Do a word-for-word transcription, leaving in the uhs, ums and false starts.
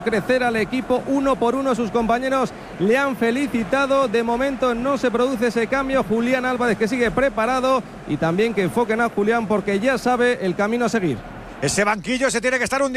crecer al equipo uno por uno. Sus compañeros le han felicitado. De momento no se produce ese cambio. Julián Álvarez, que sigue preparado, y también que enfoquen a Julián porque ya sabe el camino a seguir. Ese banquillo se tiene que estar hundiendo.